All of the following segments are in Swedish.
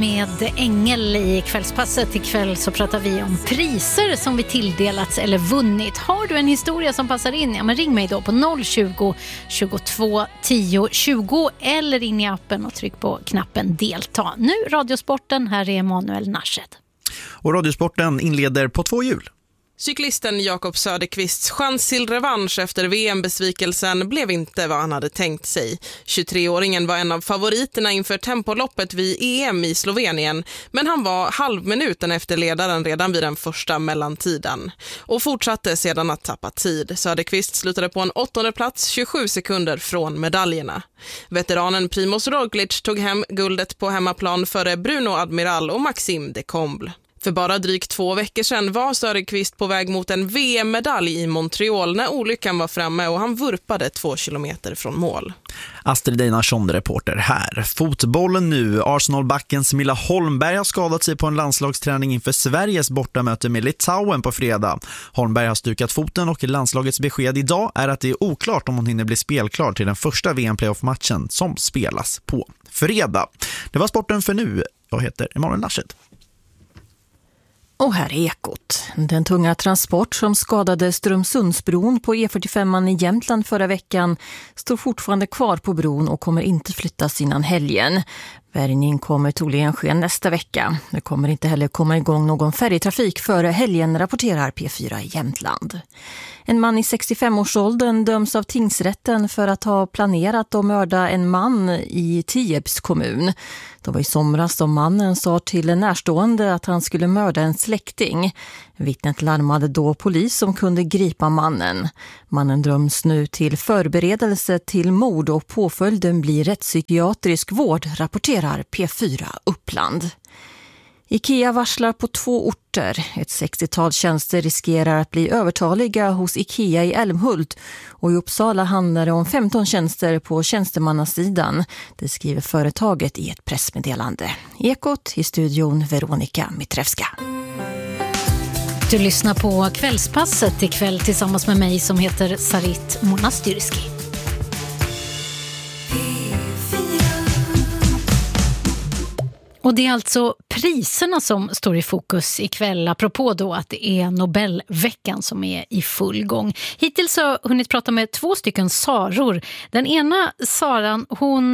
med Ängel i kvällspasset. Ikväll så pratar vi om priser som vi tilldelats eller vunnit. Har du en historia som passar in? Ja, men ring mig då på 020 22 10 20 eller in i appen och tryck på knappen delta. Nu Radiosporten, här är Emanuel Narshed. Och Radiosporten inleder på 2 hjul. Cyklisten Jakob Söderqvists chans till revansch efter VM-besvikelsen blev inte vad han hade tänkt sig. 23-åringen var en av favoriterna inför tempoloppet vid EM i Slovenien, men han var halvminuten efter ledaren redan vid den första mellantiden och fortsatte sedan att tappa tid. Söderqvist slutade på en 8:e plats 27 sekunder från medaljerna. Veteranen Primoz Roglic tog hem guldet på hemmaplan före Bruno Admiral och Maxime de Comble. För bara drygt 2 veckor sedan var Söderqvist på väg mot en VM-medalj i Montreal när olyckan var framme och han vurpade 2 kilometer från mål. Astrid Einarsson, reporter här. Fotbollen nu. Arsenal-backens Milla Holmberg har skadat sig på en landslagsträning inför Sveriges bortamöte med Litauen på fredag. Holmberg har stukat foten och landslagets besked idag är att det är oklart om hon hinner bli spelklar till den första VM-playoff-matchen som spelas på fredag. Det var sporten för nu. Jag heter Emanuel Narshed. Och här är Ekot. Den tunga transport som skadade Strömsundsbron på E45 i Jämtland förra veckan står fortfarande kvar på bron och kommer inte flyttas innan helgen. Bärgning kommer troligen ske nästa vecka. Det kommer inte heller komma igång någon färjetrafik före helgen, rapporterar P4 i Jämtland. En man i 65-årsåldern döms av tingsrätten för att ha planerat att mörda en man i Tierps kommun. Det var i somras som mannen sa till en närstående att han skulle mörda en släkting. Vittnet larmade då polis som kunde gripa mannen. Mannen döms nu till förberedelse till mord och påföljden blir rättspsykiatrisk vård, rapporterar P4 Uppland. IKEA varslar på 2 orter. Ett 60-tal tjänster riskerar att bli övertaliga hos IKEA i Älmhult. Och i Uppsala handlar det om 15 tjänster på tjänstemannasidan. Det skriver företaget i ett pressmeddelande. Ekot i studion Veronika Mitrevska. Du lyssnar på kvällspasset ikväll tillsammans med mig som heter Sarit Monastyrski. Och det är alltså priserna som står i fokus ikväll, apropå då att det är Nobelveckan som är i full gång. Hittills har jag hunnit prata med 2 stycken Saror. Den ena Saran,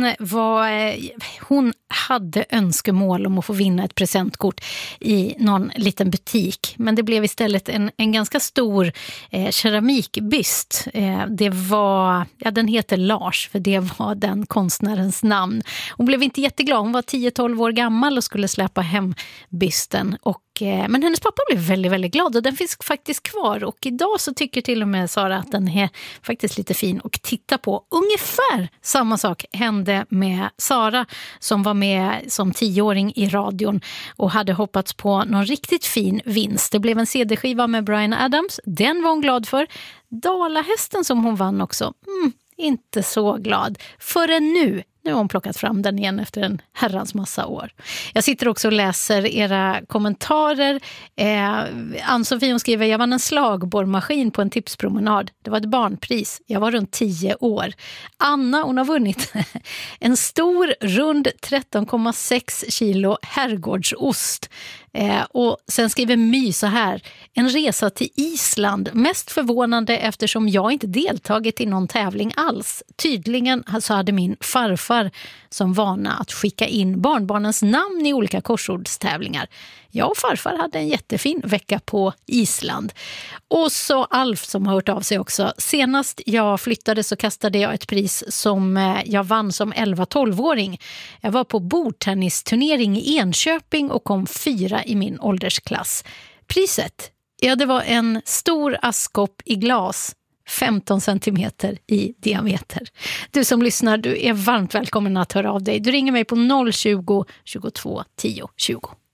hon hade önskemål om att få vinna ett presentkort i någon liten butik. Men det blev istället en ganska stor keramikbyst. Den heter Lars, för det var den konstnärens namn. Hon blev inte jätteglad, hon var 10-12 år gammal och skulle släppa hem bysten. Men hennes pappa blev väldigt, väldigt glad och den finns faktiskt kvar. Och idag så tycker till och med Sara att den är faktiskt lite fin att titta på. Ungefär samma sak hände med Sara som var med som 10-åring i radion och hade hoppats på någon riktigt fin vinst. Det blev en CD-skiva med Bryan Adams. Den var hon glad för. Dalahästen som hon vann också. Inte så glad. Förrän nu har hon plockat fram den igen efter en herrans massa år. Jag sitter också och läser era kommentarer. Ann-Sofie skriver: jag vann en slagborrmaskin på en tipspromenad. Det var ett barnpris. Jag var runt 10 år. Anna, hon har vunnit en stor rund 13,6 kilo herrgårdsost. Och sen skriver My så här: en resa till Island, mest förvånande eftersom jag inte deltagit i någon tävling alls. Tydligen så hade min farfar som vana att skicka in barnbarnens namn i olika korsordstävlingar. Jag och farfar hade en jättefin vecka på Island. Och så Alf som har hört av sig också. Senast jag flyttade så kastade jag ett pris som jag vann som 11-12-åring. Jag var på bordtennisturnering i Enköping och kom 4 i min åldersklass. Priset? Ja, det var en stor askkopp i glas. 15 centimeter i diameter. Du som lyssnar, du är varmt välkommen att höra av dig. Du ringer mig på 020 22 10 20.